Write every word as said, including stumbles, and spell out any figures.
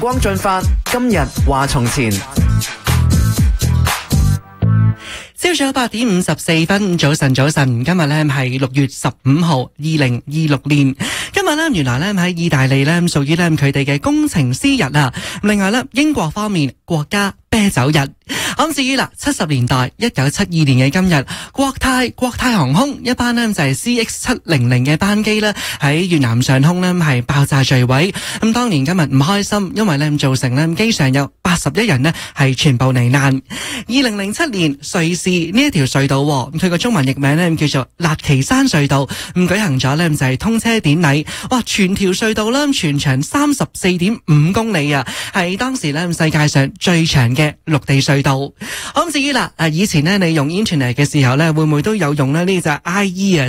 光進發，今日話從前。 朝早八點五十四分，早晨早晨，今日咧係六月十五號，二零二六年。今日咧原來咧喺意大利咧屬於咧佢哋嘅工程師日啊。另外咧英國方面國家啤酒日。咁至於啦，七十年代一九七二年嘅今日，國泰國泰航空一班呢就係 C X 七零零嘅班機呢喺越南上空呢係爆炸墜毀。咁當年今日唔開心，因為呢造成呢機上有八十一人呢係全部罹難。二零零七年瑞士呢一條隧道，佢個中文譯名呢叫做辣奇山隧道，咁舉行咗呢就係通車典禮。哇！全條隧道呢全長三十四點五公里啊，係當時呢世界上最長嘅陸地隧道。咁至於啦，誒以前呢你用 internet 嘅時候呢，會唔會都有用呢呢隻 I E 啊？